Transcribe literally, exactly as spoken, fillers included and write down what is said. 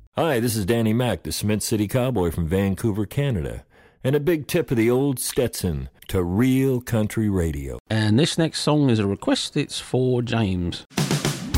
Hi, this is Danny Mac, the Cement City Cowboy from Vancouver, Canada. And a big tip of the old Stetson to real country radio. And this next song is a request. It's for James.